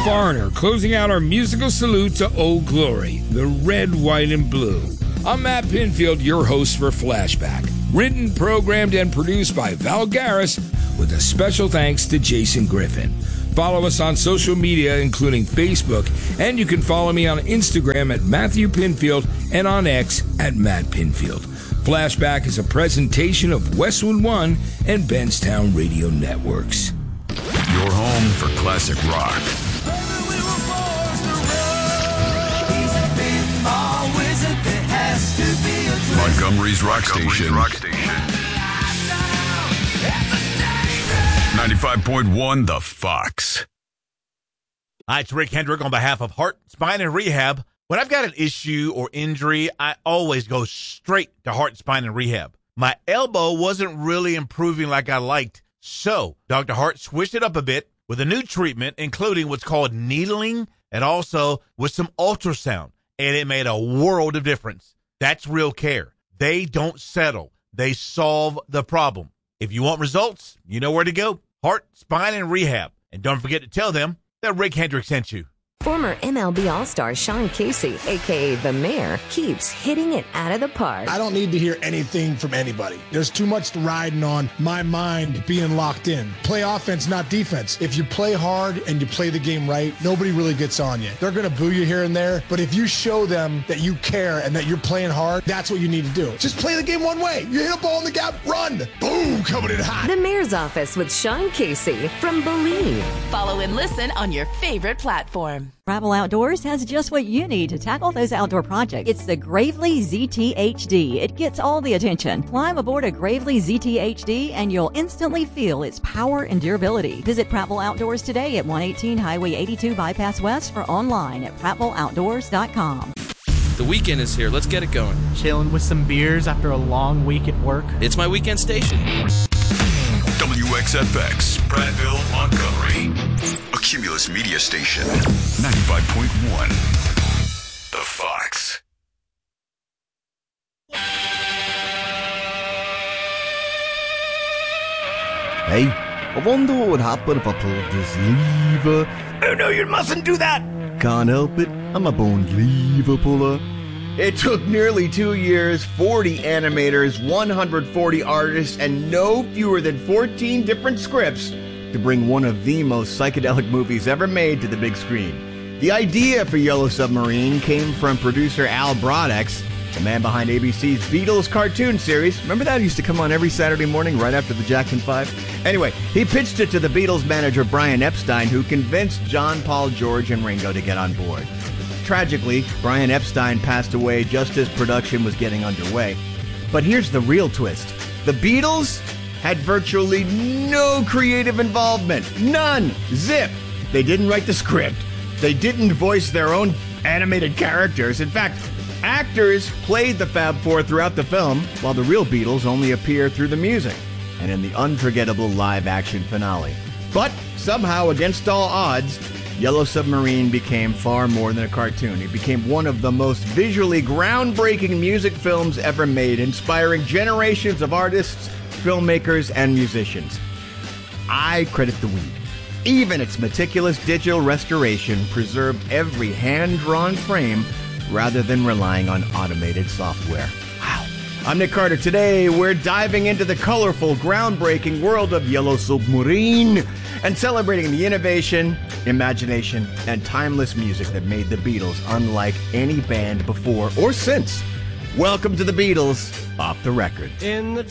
Foreigner, closing out our musical salute to Old Glory, the red, white, and blue. I'm Matt Pinfield, your host for Flashback. Written, programmed, and produced by Val Garris, with a special thanks to Jason Griffin. Follow us on social media, including Facebook, and you can follow me on Instagram at Matthew Pinfield and on X at Matt Pinfield. Flashback is a presentation of Westwood One and Benstown Radio Networks. Your home for classic rock. Montgomery's Rock Station. 95.1 The Fox. Hi, it's Rick Hendrick on behalf of Heart, Spine, and Rehab. When I've got an issue or injury, I always go straight to Heart, Spine, and Rehab. My elbow wasn't really improving like I liked, so Dr. Hart switched it up a bit with a new treatment, including what's called needling and also with some ultrasound, and it made a world of difference. That's real care. They don't settle. They solve the problem. If you want results, you know where to go. Heart, Spine, and Rehab. And don't forget to tell them that Rick Hendrick sent you. Former MLB All-Star Sean Casey, a.k.a. The Mayor, keeps hitting it out of the park. I don't need to hear anything from anybody. There's too much riding on my mind being locked in. Play offense, not defense. If you play hard and you play the game right, nobody really gets on you. They're going to boo you here and there, but if you show them that you care and that you're playing hard, that's what you need to do. Just play the game one way. You hit a ball in the gap, run. Boom, coming in hot. The Mayor's Office with Sean Casey from Believe. Follow and listen on your favorite platform. Travel Outdoors has just what you need to tackle those outdoor projects. It's the Gravely ZT-HD. It gets all the attention. Climb aboard a Gravely ZT-HD and you'll instantly feel its power and durability. Visit Prattville Outdoors today at 118 Highway 82 Bypass West or online at prattvilleoutdoors.com. The weekend is here. Let's get it going. Chilling with some beers after a long week at work. It's my weekend station. WXFX, Prattville, Montgomery. A Cumulus Media Station. 95.1 The Fox. Hey, I wonder what would happen if I pulled this lever. Oh, no, you mustn't do that. Can't help it, I'm a born lever puller. It took nearly 2 years, 40 animators, 140 artists, and no fewer than 14 different scripts to bring one of the most psychedelic movies ever made to the big screen. The idea for Yellow Submarine came from producer Al Brodex, the man behind ABC's Beatles cartoon series. Remember that? It used to come on every Saturday morning right after the Jackson 5? Anyway, he pitched it to the Beatles manager Brian Epstein, who convinced John, Paul, George, and Ringo to get on board. Tragically, Brian Epstein passed away just as production was getting underway. But here's the real twist. The Beatles had virtually no creative involvement. None. Zip. They didn't write the script. They didn't voice their own animated characters. In fact, actors played the Fab Four throughout the film, while the real Beatles only appear through the music and in the unforgettable live-action finale. But somehow, against all odds, Yellow Submarine became far more than a cartoon. It became one of the most visually groundbreaking music films ever made, inspiring generations of artists, filmmakers, and musicians. I credit the weed. Even its meticulous digital restoration preserved every hand-drawn frame rather than relying on automated software. Wow. I'm Nick Carter. Today, we're diving into the colorful, groundbreaking world of Yellow Submarine and celebrating the innovation, imagination, and timeless music that made the Beatles unlike any band before or since. Welcome to the Beatles, Off the Record. In the